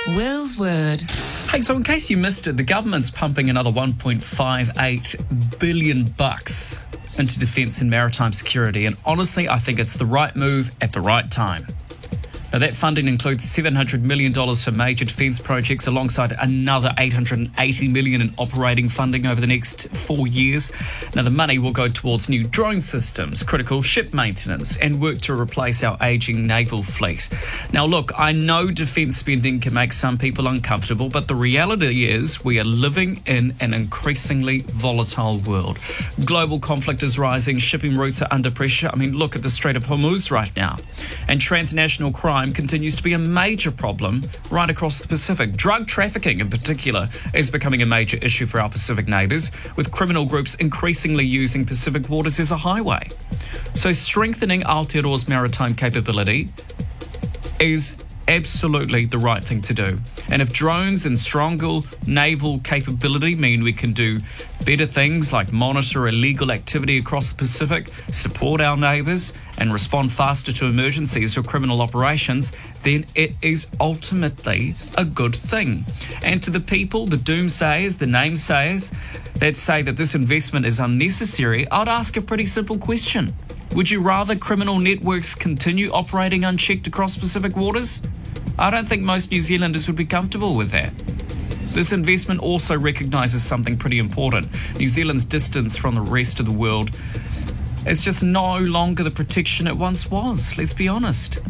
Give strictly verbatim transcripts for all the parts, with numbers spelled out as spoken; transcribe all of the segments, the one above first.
Will's Word. Hey, so in case you missed it, the government's pumping another one point five eight billion bucks into defence and maritime security, and honestly, I think it's the right move at the right time. Now, that funding includes seven hundred million dollars for major defence projects alongside another eight hundred eighty million dollars in operating funding over the next four years. Now, the money will go towards new drone systems, critical ship maintenance and work to replace our ageing naval fleet. Now, look, I know defence spending can make some people uncomfortable, but the reality is we are living in an increasingly volatile world. Global conflict is rising, shipping routes are under pressure. I mean, look at the Strait of Hormuz right now. And transnational crime continues to be a major problem right across the Pacific. Drug trafficking in particular is becoming a major issue for our Pacific neighbours, with criminal groups increasingly using Pacific waters as a highway. So strengthening Aotearoa's maritime capability is absolutely the right thing to do. And if drones and stronger naval capability mean we can do better things like monitor illegal activity across the Pacific, support our neighbours and respond faster to emergencies or criminal operations, then it is ultimately a good thing. And to the people, the doomsayers, the namesayers that say that this investment is unnecessary, I'd ask a pretty simple question. Would you rather criminal networks continue operating unchecked across Pacific waters? I don't think most New Zealanders would be comfortable with that. This investment also recognises something pretty important. New Zealand's distance from the rest of the world is just no longer the protection it once was, let's be honest.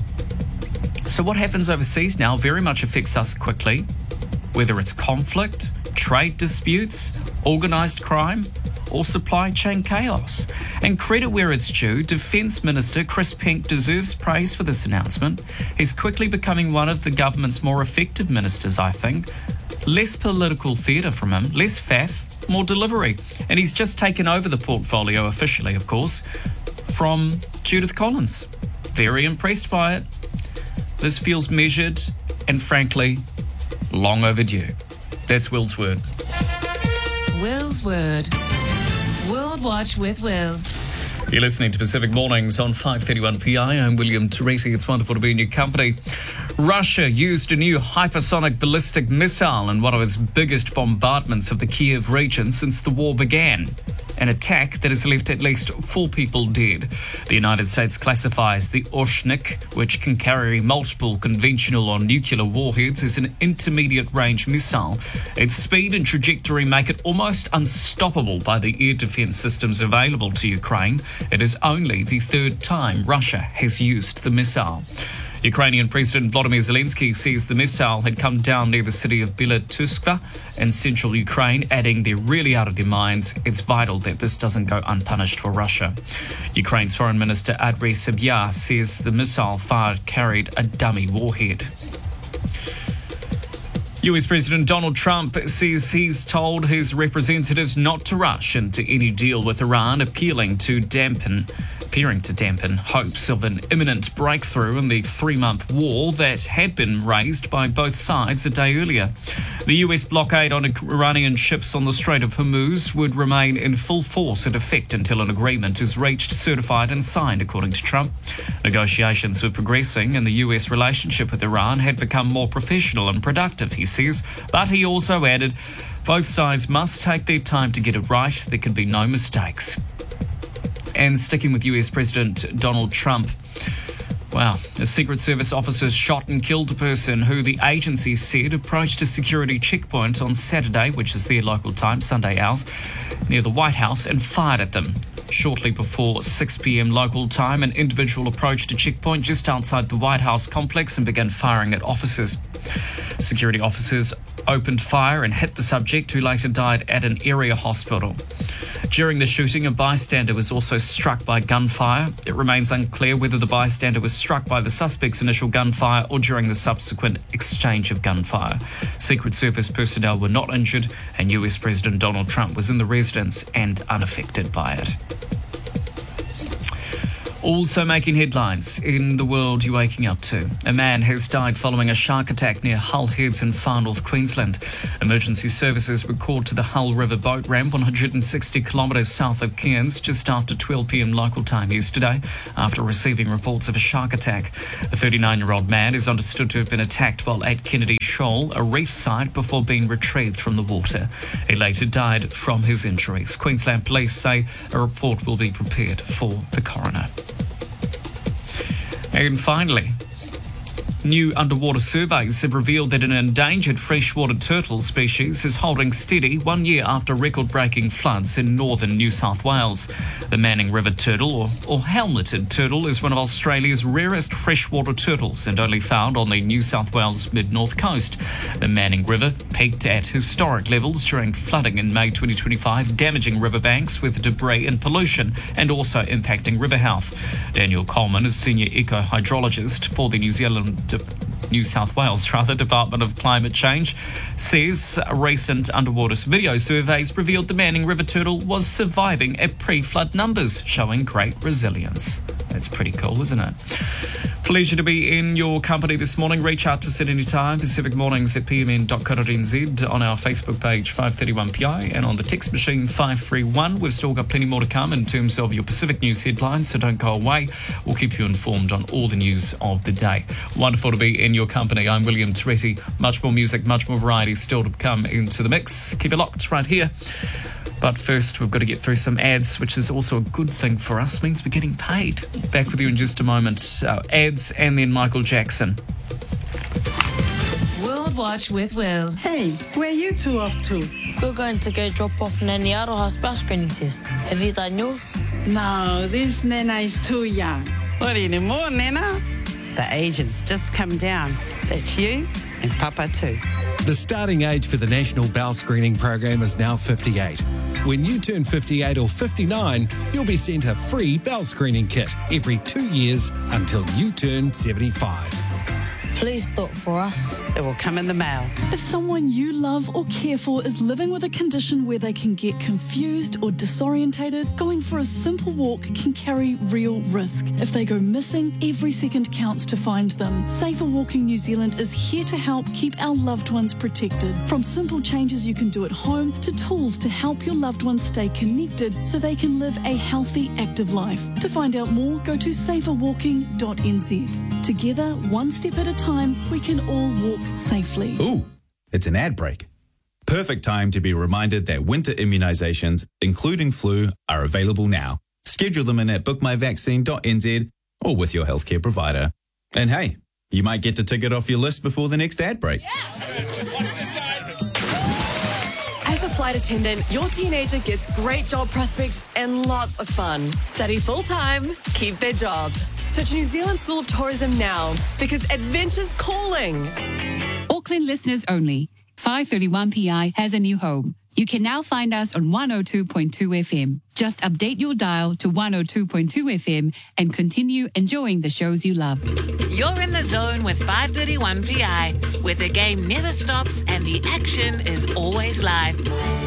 So what happens overseas now very much affects us quickly, whether it's conflict, trade disputes, organised crime, or supply chain chaos. And credit where it's due, Defence Minister Chris Penk deserves praise for this announcement. He's quickly becoming one of the government's more effective ministers, I think. Less political theatre from him, less faff, more delivery. And he's just taken over the portfolio officially, of course, from Judith Collins. Very impressed by it. This feels measured and, frankly, long overdue. That's Will's Word. Will's Word. World Watch with Will. You're listening to Pacific Mornings on five thirty-one P I. I'm William Teresi. It's wonderful to be in your company. Russia used a new hypersonic ballistic missile in one of its biggest bombardments of the Kiev region since the war began. An attack that has left at least four people dead. The United States classifies the Oshnik, which can carry multiple conventional or nuclear warheads, as an intermediate-range missile. Its speed and trajectory make it almost unstoppable by the air defence systems available to Ukraine. It is only the third time Russia has used the missile. Ukrainian President Volodymyr Zelensky says the missile had come down near the city of Belituska in central Ukraine, adding they're really out of their minds. It's vital that this doesn't go unpunished for Russia. Ukraine's Foreign Minister Andriy Sybiha says the missile fired carried a dummy warhead. U S President Donald Trump says he's told his representatives not to rush into any deal with Iran, appealing to dampen appearing to dampen hopes of an imminent breakthrough in the three-month war that had been raised by both sides a day earlier. The U S blockade on Iranian ships on the Strait of Hormuz would remain in full force and effect until an agreement is reached, certified and signed, according to Trump. Negotiations were progressing and the U S relationship with Iran had become more professional and productive, he says, but he also added both sides must take their time to get it right. There can be no mistakes. And sticking with U S President Donald Trump, wow, a Secret Service officer shot and killed a person who the agency said approached a security checkpoint on Saturday, which is their local time, Sunday hours, near the White House, and fired at them. Shortly before six p.m. local time, an individual approached a checkpoint just outside the White House complex and began firing at officers. Security officers opened fire and hit the subject, who later died at an area hospital. During the shooting, a bystander was also struck by gunfire. It remains unclear whether the bystander was struck by the suspect's initial gunfire or during the subsequent exchange of gunfire. Secret Service personnel were not injured, and U S President Donald Trump was in the residence and unaffected by it. Also making headlines in the world you're waking up to. A man has died following a shark attack near Hull Heads in far north Queensland. Emergency services were called to the Hull River boat ramp one hundred sixty kilometres south of Cairns just after twelve p m local time yesterday after receiving reports of a shark attack. The thirty-nine-year-old man is understood to have been attacked while at Kennedy Shoal, a reef site, before being retrieved from the water. He later died from his injuries. Queensland Police say a report will be prepared for the coroner. And finally, new underwater surveys have revealed that an endangered freshwater turtle species is holding steady one year after record-breaking floods in northern New South Wales. The Manning River turtle, or, or helmeted turtle, is one of Australia's rarest freshwater turtles and only found on the New South Wales mid-north coast. The Manning River peaked at historic levels during flooding in May twenty twenty-five, damaging riverbanks with debris and pollution and also impacting river health. Daniel Coleman is senior eco-hydrologist for the New Zealand New South Wales rather Department of Climate Change, says recent underwater video surveys revealed the Manning River turtle was surviving at pre-flood numbers, showing great resilience. That's pretty cool, isn't it? Pleasure to be in your company this morning. Reach out to us at any time. Pacific Mornings at p m n dot co dot n z, on our Facebook page five thirty-one P I, and on the text machine five three one. We've still got plenty more to come in terms of your Pacific News headlines, so don't go away. We'll keep you informed on all the news of the day. Wonderful to be in your company. I'm William Toretti. Much more music, much more variety still to come into the mix. Keep it locked right here. But first, we've got to get through some ads, which is also a good thing for us. Means we're getting paid. Back with you in just a moment. Uh, ads and then Michael Jackson. World Watch with Will. Hey, where you two off to? We're going to go drop off Nanny Aroha's bus screening test. Have you done yours? No, this Nana is too young. What anymore, Nana? The age has just come down. That's you and Papa too. The starting age for the National Bowel Screening Program is now fifty-eight. When you turn fifty-eight or fifty-nine, you'll be sent a free bowel screening kit every two years until you turn seventy-five. Please do it for us. It will come in the mail. If someone you love or care for is living with a condition where they can get confused or disorientated, going for a simple walk can carry real risk. If they go missing, every second counts to find them. Safer Walking New Zealand is here to help keep our loved ones protected. From simple changes you can do at home to tools to help your loved ones stay connected so they can live a healthy, active life. To find out more, go to safer walking dot n z. Together, one step at a time, we can all walk safely. Ooh, it's an ad break. Perfect time to be reminded that winter immunisations, including flu, are available now. Schedule them in at book my vaccine dot n z or with your healthcare provider. And hey, you might get to tick it off your list before the next ad break. As a flight attendant, your teenager gets great job prospects and lots of fun. Study full-time, keep their job. Search New Zealand School of Tourism now, because adventure's calling. Auckland listeners only. five thirty-one P I has a new home. You can now find us on one oh two point two F M. Just update your dial to one oh two point two F M and continue enjoying the shows you love. You're in the zone with five thirty-one P I, where the game never stops and the action is always live.